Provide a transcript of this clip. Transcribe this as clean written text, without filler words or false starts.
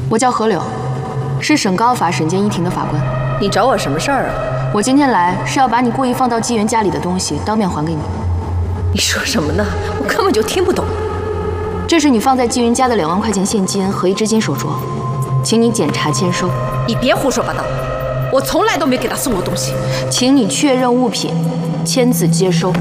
我叫何柳，是省高法省监一庭的法官。 你找我什么事儿啊？ 我今天来是要把你故意放到纪元家里的东西当面还给你。 你说什么呢？我根本就听不懂。 这是你放在纪元家的2万块钱现金和一只金手镯，请你检查签收。 你别胡说八道，我从来都没给他送过东西。 请你确认物品，签字接收。